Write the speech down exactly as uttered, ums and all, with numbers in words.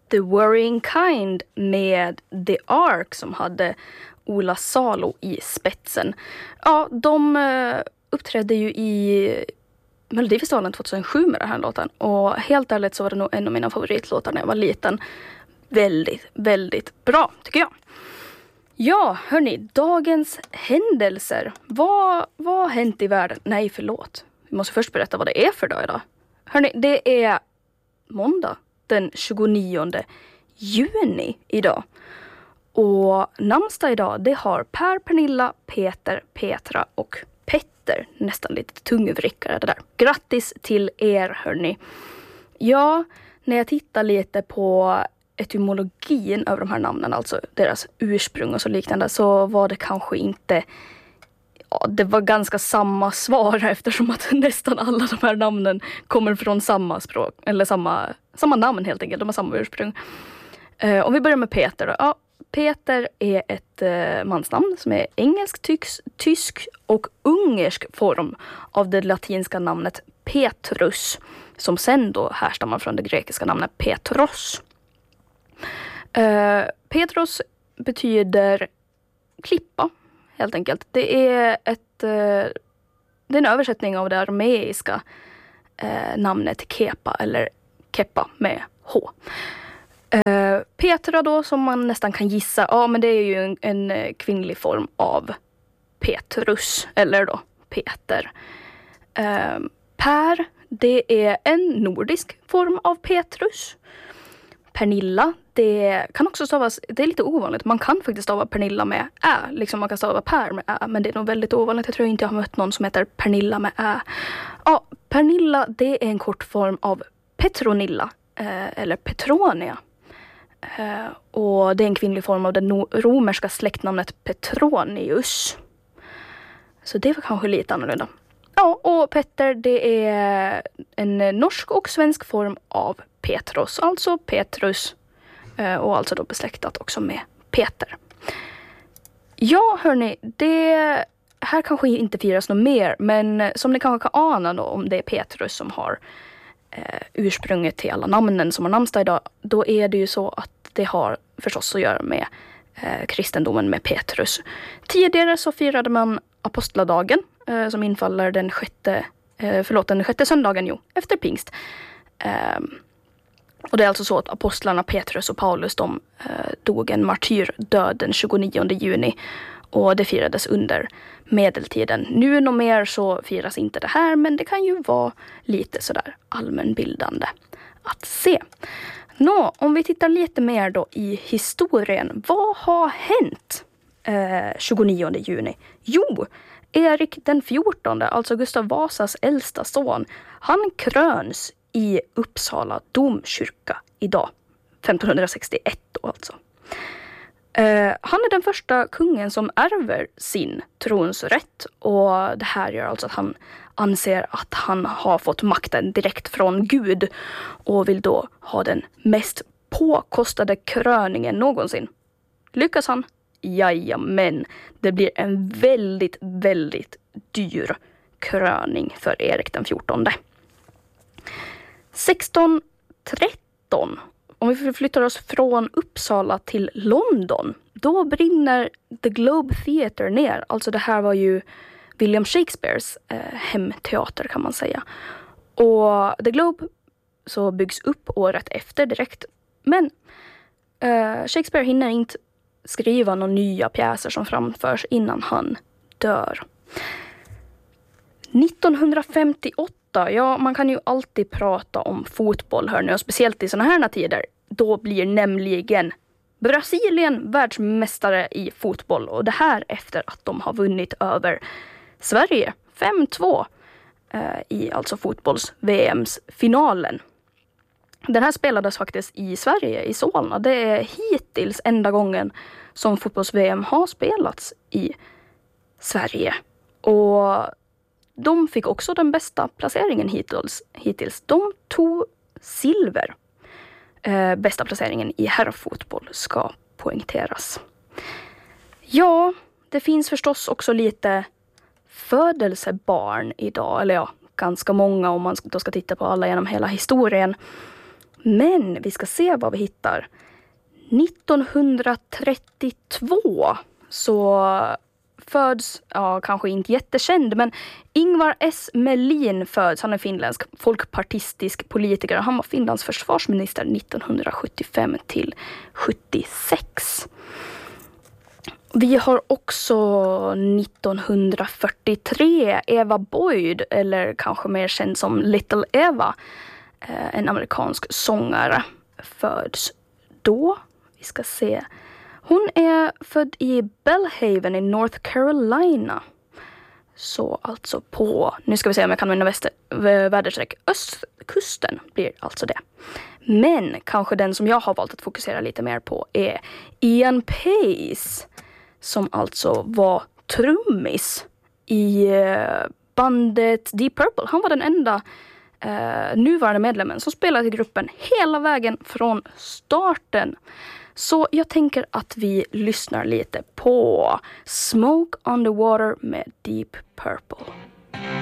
The Worrying Kind med The Ark som hade Ola Salo i spetsen. Ja, de uh, uppträdde ju i Melodifestivalen tjugohundrasju med den här låten. Och helt ärligt så var det nog en av mina favoritlåtar när jag var liten. Väldigt, väldigt bra tycker jag. Ja, hörni, dagens händelser. Vad, vad har hänt i världen? Nej, förlåt. Vi måste först berätta vad det är för dag idag. Hörni, det är måndag den tjugonionde juni idag. Och namnsdag idag, det har Per, Pernilla, Peter, Petra och Petter. Nästan lite tungvrickare det där. Grattis till er, hörni. Ja, när jag tittar lite på etymologin över de här namnen, alltså deras ursprung och så liknande, så var det kanske inte, ja, det var ganska samma svar eftersom att nästan alla de här namnen kommer från samma språk, eller samma, samma namn helt enkelt, de har samma ursprung. Uh, om vi börjar med Peter då. Ja, Peter är ett uh, mansnamn som är engelsk, tysk, tysk och ungersk form av det latinska namnet Petrus, som sen då härstammar från det grekiska namnet Petros. Uh, Petros betyder klippa, helt enkelt. Det är ett uh, det är en översättning av det arameiska uh, namnet Kepa eller Keppa med H. Uh, Petra då, som man nästan kan gissa, ja men det är ju en, en kvinnlig form av Petrus eller då Peter. Uh, Per, det är en nordisk form av Petrus. Pernilla, det kan också stavas, det är lite ovanligt. Man kan faktiskt stava Pernilla med ä, liksom man kan stava Per med ä, men det är nog väldigt ovanligt. Jag tror inte jag har mött någon som heter Pernilla med ä. Ja, Pernilla, det är en kort form av Petronilla eh, eller Petronia. Eh, och det är en kvinnlig form av det no- romerska släktnamnet Petronius. Så det var kanske lite annorlunda. Ja, och Petter, det är en norsk och svensk form av Petros, alltså Petrus, och alltså då besläktat också med Peter. Ja, hörni, det här kanske inte firas något mer, men som ni kanske kan ana då, om det är Petrus som har eh, ursprunget till alla namnen som har namnsdag idag, då är det ju så att det har förstås att göra med eh, kristendomen med Petrus. Tidigare så firade man apostladagen eh, som infaller den sjätte, eh, förlåt, den sjätte söndagen jo, efter pingst. Eh, och det är alltså så att apostlarna Petrus och Paulus, de eh, dog en martyrdöd den tjugonionde juni, och det firades under medeltiden. Nu nog mer så firas inte det här, men det kan ju vara lite sådär allmänbildande att se. Nå, om vi tittar lite mer då i historien. Vad har hänt eh, tjugonionde juni? Jo, Erik den fjortonde, alltså Gustav Vasas äldsta son, han kröns i Uppsala domkyrka idag, femtonhundrasextioett då alltså. Uh, han är den första kungen som ärver sin tronsrätt, och det här gör alltså att han anser att han har fått makten direkt från Gud och vill då ha den mest påkostade kröningen någonsin. Lyckas han? Jajamän, det blir en väldigt, väldigt dyr kröning för Erik den fjortonde. sexton tretton, om vi flyttar oss från Uppsala till London, då brinner The Globe Theatre ner. Alltså det här var ju William Shakespeares eh, hemteater kan man säga. Och The Globe så byggs upp året efter direkt. Men eh, Shakespeare hinner inte skriva några nya pjäser som framförs innan han dör. nittonhundrafemtioåtta, ja, man kan ju alltid prata om fotboll, hörni, och speciellt i såna här tider. Då blir nämligen Brasilien världsmästare i fotboll, och det här efter att de har vunnit över Sverige fem två eh, i alltså fotbolls-V M's-finalen. Den här spelades faktiskt i Sverige, i Solna. Det är hittills enda gången som fotbolls-V M har spelats i Sverige. Och de fick också den bästa placeringen hittills. hittills. De tog silver. Eh, bästa placeringen i herrfotboll ska poängteras. Ja, det finns förstås också lite födelsebarn idag. Eller ja, ganska många om man då ska titta på alla genom hela historien. Men vi ska se vad vi hittar. nittonhundratrettiotvå så föds, ja kanske inte jättekänd, men Ingvar S. Melin föds. Han är finländsk folkpartistisk politiker. Han var Finlands försvarsminister nittonhundrasjuttiofem till sjuttiosex. Vi har också nittonhundrafyrtiotre Eva Boyd, eller kanske mer känd som Little Eva, en amerikansk sångare, föds då. Vi ska se. Hon är född i Belhaven i North Carolina. Så alltså på, nu ska vi se om jag kan mina väster, väderstreck, östkusten blir alltså det. Men kanske den som jag har valt att fokusera lite mer på är Ian Pace, som alltså var trummis i bandet Deep Purple. Han var den enda uh, nuvarande medlemmen som spelade i gruppen hela vägen från starten. Så jag tänker att vi lyssnar lite på Smoke on the Water med Deep Purple.